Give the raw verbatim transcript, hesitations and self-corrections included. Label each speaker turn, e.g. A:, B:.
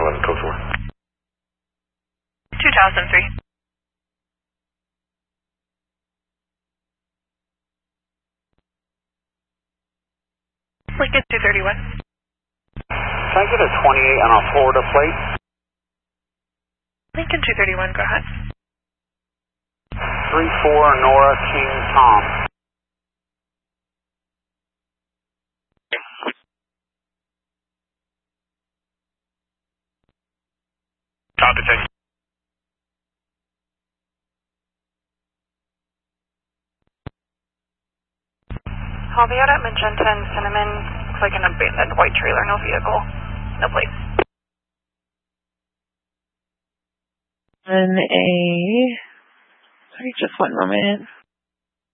A: eleven, code four.
B: two thousand three. Lincoln two thirty-one.
C: Can I get a twenty-eight on a Florida plate?
B: Lincoln two thirty-one, go ahead.
C: three four Nora King Tom.
A: Copy, thank you.
B: Copy out at Magenta and Cinnamon. Looks like an abandoned white trailer, no vehicle. No place.
D: And a, sorry, just one moment.